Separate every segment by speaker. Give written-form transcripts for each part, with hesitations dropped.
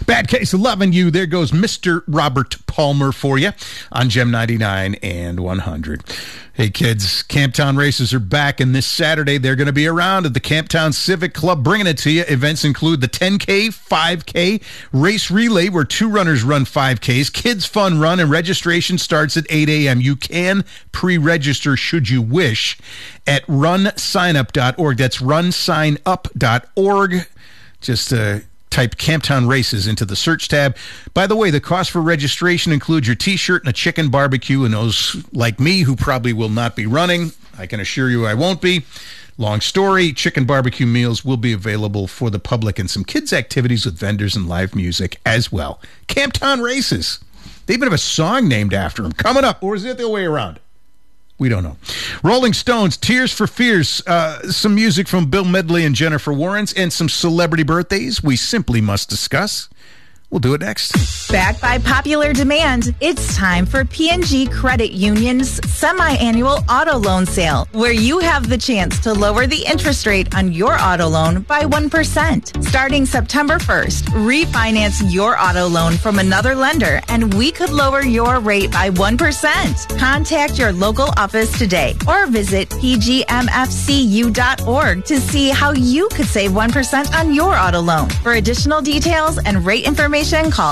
Speaker 1: Bad Case of Lovin' You. There goes Mr. Robert Palmer for you on Gem 99 and 100. Hey, kids, Camptown races are back, and this Saturday they're going to be around at the Camptown Civic Club, bringing it to you. Events include the 10K, 5K, race relay, where 2 runners run 5Ks, kids fun run, and registration starts at 8 a.m. You can pre-register, should you wish, at runsignup.org. That's runsignup.org. Just type Camptown Races into the search tab. By the way, the cost for registration includes your T-shirt and a chicken barbecue, and those like me who probably will not be running, I can assure you I won't be. Long story, chicken barbecue meals will be available for the public and some kids' activities with vendors and live music as well. Camptown Races. They even have a song named after them. Coming up, or is it the other way around? We don't know. Rolling Stones, Tears for Fears, some music from Bill Medley and Jennifer Warnes, and some celebrity birthdays we simply must discuss. We'll do it next.
Speaker 2: Backed by popular demand, it's time for P&G Credit Union's semi-annual auto loan sale, where you have the chance to lower the interest rate on your auto loan by 1%. Starting September 1st, refinance your auto loan from another lender, and we could lower your rate by 1%. Contact your local office today or visit pgmfcu.org to see how you could save 1% on your auto loan. For additional details and rate information, call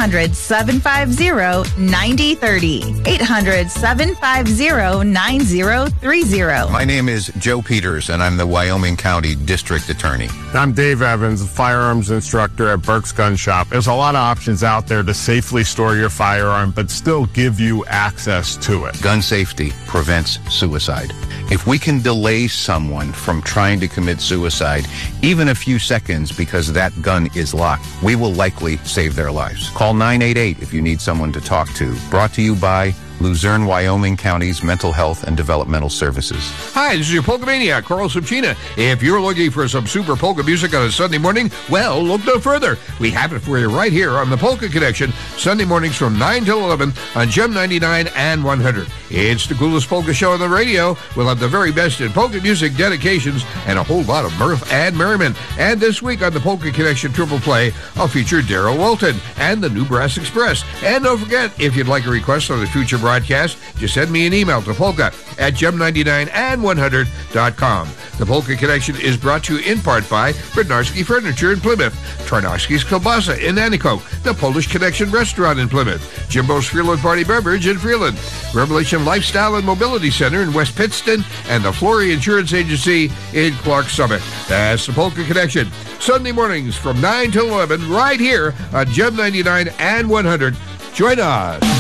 Speaker 2: 800-750-9030. 800-750-9030.
Speaker 3: My name is Joe Peters, and I'm the Wyoming County District Attorney.
Speaker 4: I'm Dave Evans, a firearms instructor at Burke's Gun Shop. There's a lot of options out there to safely store your firearm, but still give you access to it.
Speaker 3: Gun safety prevents suicide. If we can delay someone from trying to commit suicide even a few seconds because that gun is locked, we will likely save their lives. Call 988 if you need someone to talk to. Brought to you by Luzerne, Wyoming County's Mental Health and Developmental Services.
Speaker 5: Hi, this is your Polka Maniac, Carl Subchina. If you're looking for some super polka music on a Sunday morning, well, look no further. We have it for you right here on the Polka Connection, Sunday mornings from 9 till 11 on Gem 99 and 100. It's the coolest polka show on the radio. We'll have the very best in polka music, dedications, and a whole lot of mirth and merriment. And this week on the Polka Connection Triple Play, I'll feature Daryl Walton and the New Brass Express. And don't forget, if you'd like a request on the future broadcast, just send me an email to polka@gem99and100.com. The Polka Connection is brought to you in part by Bednarski Furniture in Plymouth, Tarnowski's Kielbasa in Antico, the Polish Connection Restaurant in Plymouth, Jimbo's Freeland Party Beverage in Freeland, Revelation Lifestyle and Mobility Center in West Pittston, and the Flory Insurance Agency in Clark Summit. That's the Polka Connection. Sunday mornings from 9 till 11 right here on Gem 99 and 100. Join us.